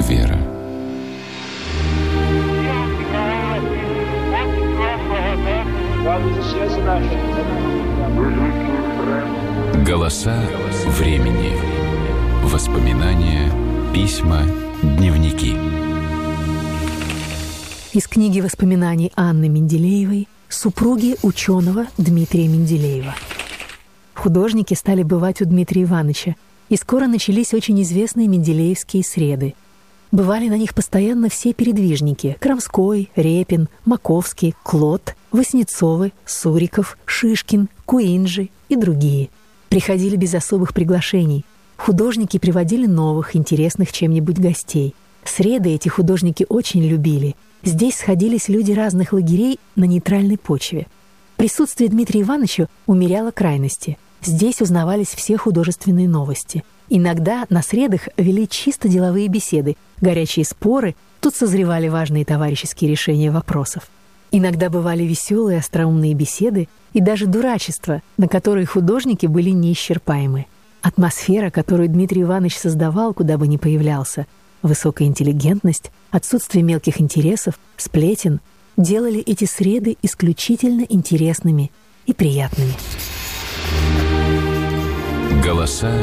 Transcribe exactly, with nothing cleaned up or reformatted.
Вера. Голоса времени. Воспоминания, письма, дневники. Из книги воспоминаний Анны Менделеевой, супруги ученого Дмитрия Менделеева. Художники стали бывать у Дмитрия Ивановича, и скоро начались очень известные менделеевские среды. Бывали на них постоянно все передвижники – Крамской, Репин, Маковский, Клод, Васнецовы, Суриков, Шишкин, Куинджи и другие. Приходили без особых приглашений. Художники приводили новых, интересных чем-нибудь гостей. Среды эти художники очень любили. Здесь сходились люди разных лагерей на нейтральной почве. Присутствие Дмитрия Ивановича умеряло крайности. Здесь узнавались все художественные новости. Иногда на средах вели чисто деловые беседы, горячие споры, тут созревали важные товарищеские решения вопросов. Иногда бывали веселые остроумные беседы и даже дурачество, на которые художники были неисчерпаемы. Атмосфера, которую Дмитрий Иванович создавал, куда бы ни появлялся, высокая интеллигентность, отсутствие мелких интересов, сплетен, делали эти среды исключительно интересными и приятными. Голоса